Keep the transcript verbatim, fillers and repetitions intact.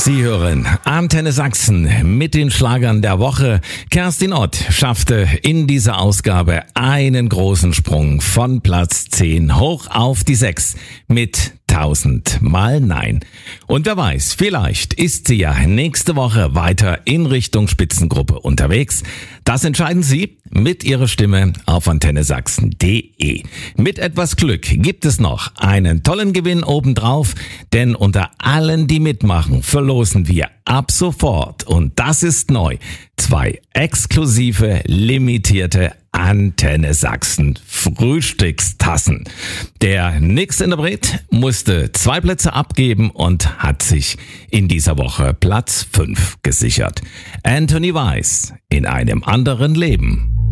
Sie hören Antenne Sachsen mit den Schlagern der Woche. Kerstin Ott schaffte in dieser Ausgabe einen großen Sprung von Platz zehn hoch auf die sechs mit tausend Mal Nein. Und wer weiß, vielleicht ist sie ja nächste Woche weiter in Richtung Spitzengruppe unterwegs. Das entscheiden Sie mit Ihrer Stimme auf antenne sachsen punkt de. Mit etwas Glück gibt es noch einen tollen Gewinn obendrauf, denn unter allen, die mitmachen, verlosen wir ab sofort, und das ist neu, zwei exklusive, limitierte Antenne Sachsen Frühstückstassen. Der Nix Interpret musste zwei Plätze abgeben und hat sich in dieser Woche Platz fünf gesichert. Anthony Weiss, in einem anderen Leben.